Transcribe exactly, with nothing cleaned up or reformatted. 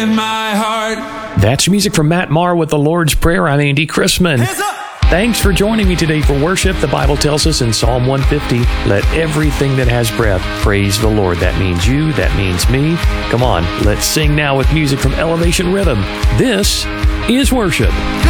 in my heart. That's music from Matt Maher with the Lord's Prayer. I'm Andy Chrisman. Hands up! Thanks for joining me today for worship. The Bible tells us in Psalm one fifty, let everything that has breath praise the Lord. That means you. That means me. Come on, let's sing now with music from Elevation Rhythm. This is worship.